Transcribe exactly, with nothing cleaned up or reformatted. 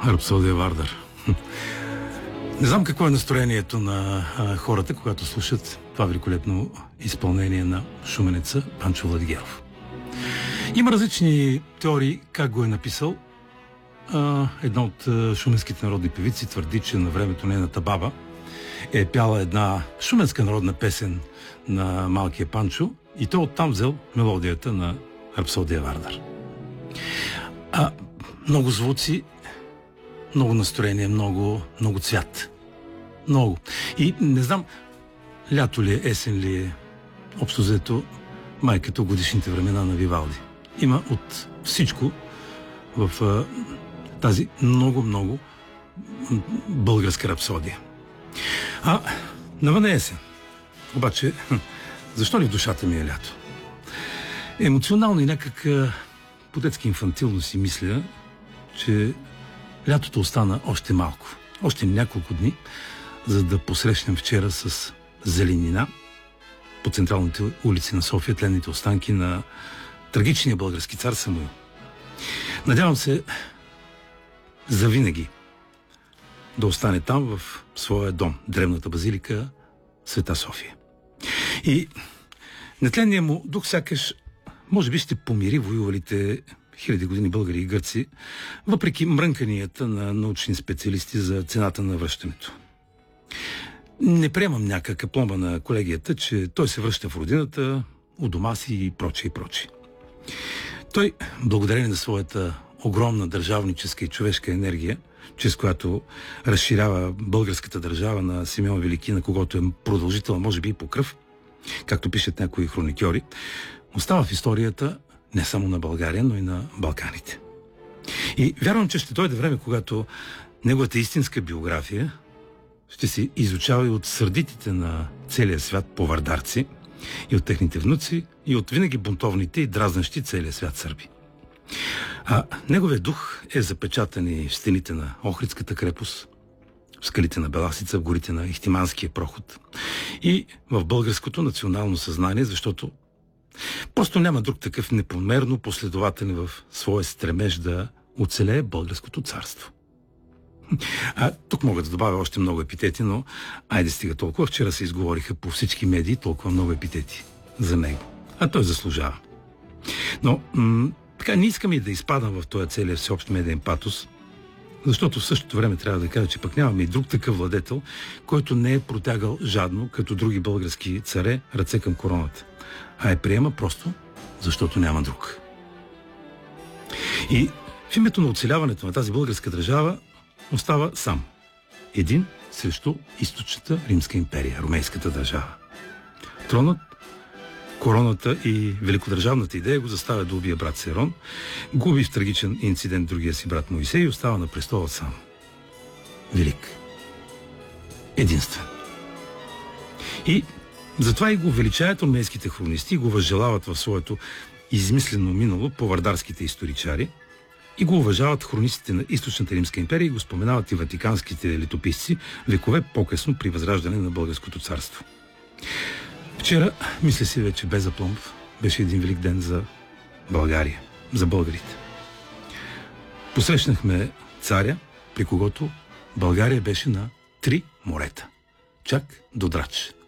Рапсодия Вардар. Не знам какво е настроението на а, хората, когато слушат това великолепно изпълнение на шуменеца Панчо Владигеров. Има различни теории как го е написал. А, една от а, шуменските народни певици твърди, че на времето нейната баба е пяла една шуменска народна песен на малкия Панчо и той оттам взел мелодията на Рапсодия Вардар. А, много звуци, много настроение, много, много цвят. Много. И не знам, лято ли е, есен ли е, общо взето, май като годишните времена на Вивалди. Има от всичко в а, тази много-много българска рапсодия. А навън е есен. Обаче, защо ли в душата ми е лято? Емоционално и някак по-детски инфантилно си мисля, че лятото остана още малко. Още няколко дни, за да посрещнем вчера с зеленина по централните улици на София тленните останки на трагичния български цар Самуил. Надявам се завинаги да остане там в своя дом, древната базилика Света София. И нетленният му дух сякаш може би ще помири воювалите хиляди години българи и гърци, въпреки мрънканията на научни специалисти за цената на връщането. Не приемам някаква пломба на колегията, че той се връща в родината, у дома си и прочее и прочее. Той, благодарение на своята огромна държавническа и човешка енергия, чрез която разширява българската държава на Симеон Велики, на когото е продължител, може би и по кръв, както пишат някои хроникьори, остава в историята не само на България, но и на Балканите. И вярвам, че ще дойде време, когато неговата истинска биография ще се изучава и от сърдитите на целия свят повардарци, и от техните внуци, и от винаги бунтовните и дразнащи целия свят сърби. А неговият дух е запечатан и в стените на Охридската крепост, в скалите на Беласица, в горите на Ихтиманския проход и в българското национално съзнание, защото просто няма друг такъв непомерно последователен в своя стремеж да оцелее българското царство. А тук мога да добавя още много епитети, но айде стига толкова. Вчера се изговориха по всички медии толкова много епитети за него. А той заслужава. Но м- така не искам и да изпадам в този целия всеобщ медиен патос, защото в същото време трябва да кажа, че пък нямаме и друг такъв владетел, който не е протягал жадно, като други български царе, ръце към короната, а е приема просто, защото няма друг. И в името на оцеляването на тази българска държава остава сам. Един срещу източната Римска империя, Ромейската държава. Тронът, короната и великодържавната идея го заставя да убие брат Серон, губи в трагичен инцидент другия си брат Моисей и остава на престола сам. Велик. Единствен. И затова и го величаят ромейските хронисти и го възжелават в своето измислено минало повардарските историчари и го уважават хронистите на Източната Римска империя и го споменават и ватиканските летописци векове по-късно при възраждане на българското царство. Вчера, мисля си вече без апломб, беше един велик ден за България, за българите. Посрещнахме царя, при когото България беше на три морета. Чак до Драч.